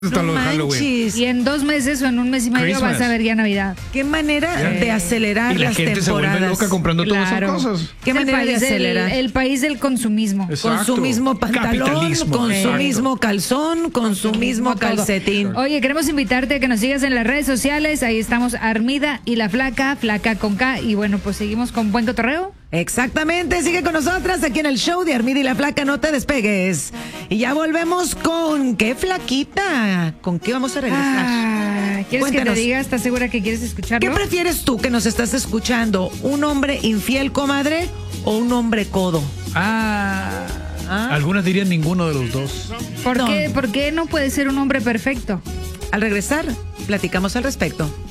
Hasta lo de Halloween. Y en 2 meses o en 1 mes y medio Christmas. vas a ver ya Navidad. Qué manera de acelerar Y la las gente temporadas. se vuelve loca comprando todas esas Claro. cosas. Qué Es manera de acelerar. el país del consumismo. Con su mismo pantalón, Capitalismo. con su Exacto. mismo calzón, con su mismo todo. calcetín. Oye, queremos invitarte a que nos sigas en las redes sociales. Ahí estamos Armida y la Flaca, Flaca con K. Y bueno, pues seguimos con buen cotorreo. Exactamente, sigue con nosotras aquí en el show de Armida y la Flaca, no te despegues. Y ya volvemos con ¿qué flaquita? ¿Con qué vamos a regresar? ¿Quieres que Cuéntanos. te diga? ¿Estás segura que quieres escucharlo? ¿Qué prefieres tú que nos estás escuchando? ¿Un hombre infiel, comadre, o un hombre codo? Algunas dirían ninguno de los dos. ¿Por No. qué no puede ser un hombre perfecto? Al regresar, platicamos al respecto.